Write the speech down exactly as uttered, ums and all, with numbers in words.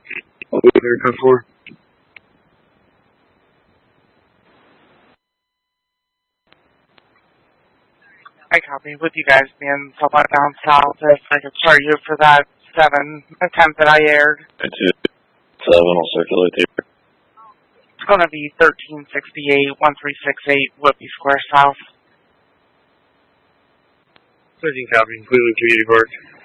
I'll be there, ten four. I copy. With you guys being somewhat down south, if I could start you for that seven attempt that I aired. It's seven, I'll circulate here. It's going to be thirteen sixty-eight, one three six eight, Whitby Square South. thirteen copy, completely community park.